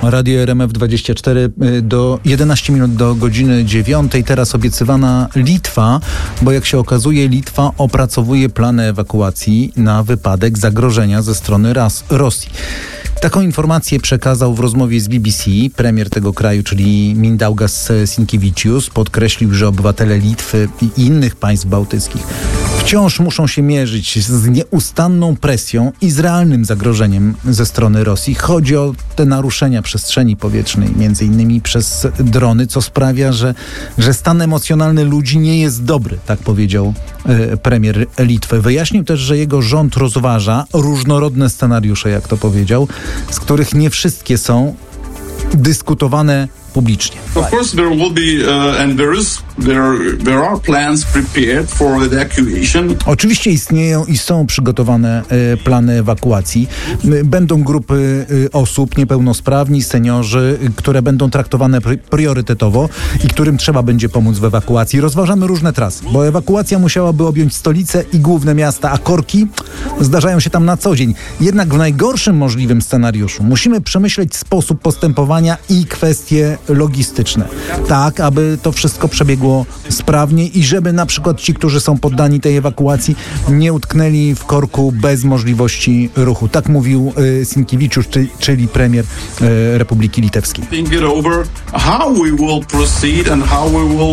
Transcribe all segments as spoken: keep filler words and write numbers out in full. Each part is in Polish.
Radio R M F dwadzieścia cztery do jedenaście minut do godziny dziewiątej. Teraz obiecywana Litwa, bo jak się okazuje, Litwa opracowuje plany ewakuacji na wypadek zagrożenia ze strony ras- Rosji. Taką informację przekazał w rozmowie z B B C premier tego kraju, czyli Mindaugas Sinkevičius. Podkreślił, że obywatele Litwy i innych państw bałtyckich wciąż muszą się mierzyć z nieustanną presją i z realnym zagrożeniem ze strony Rosji. Chodzi o te naruszenia przestrzeni powietrznej, między innymi przez drony, co sprawia, że, że stan emocjonalny ludzi nie jest dobry, tak powiedział e, premier Litwy. Wyjaśnił też, że jego rząd rozważa różnorodne scenariusze, jak to powiedział, z których nie wszystkie są dyskutowane publicznie. Of course there will be uh, and there is there there are plans prepared for evacuation. Oczywiście istnieją i są przygotowane e, plany ewakuacji. Będą grupy e, osób niepełnosprawni, seniorzy, które będą traktowane pr- priorytetowo i którym trzeba będzie pomóc w ewakuacji. Rozważamy różne trasy, bo ewakuacja musiałaby objąć stolicę i główne miasta, a korki zdarzają się tam na co dzień. Jednak w najgorszym możliwym scenariuszu musimy przemyśleć sposób postępowania i kwestie logistyczne. Tak, aby to wszystko przebiegło sprawnie i żeby na przykład ci, którzy są poddani tej ewakuacji, nie utknęli w korku bez możliwości ruchu. Tak mówił e, Sinkevičius, czy, czyli premier e, Republiki Litewskiej. Think it over how we will proceed and how we will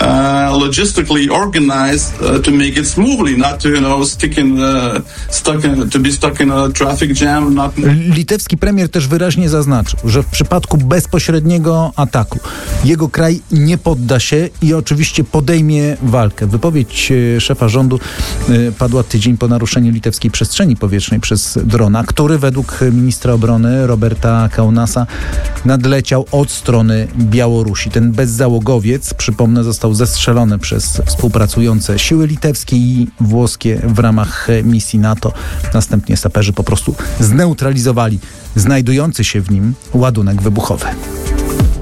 uh, logistically organize uh, to make it smoothly, not to you know stick in uh, stuck in, to be stuck in a traffic jam. Not... Litewski premier też wyraźnie zaznaczył, że w przypadku bezpośredniego ataku jego kraj nie podda się i oczywiście podejmie walkę. Wypowiedź szefa rządu padła tydzień po naruszeniu litewskiej przestrzeni powietrznej przez drona, który według ministra obrony Roberta Kaunasa nadleciał od strony Białorusi. Ten bezzałogowiec, przypomnę, został zestrzelony przez współpracujące siły litewskie i włoskie w ramach misji NATO. Następnie saperzy po prostu zneutralizowali znajdujący się w nim ładunek wybuchowy.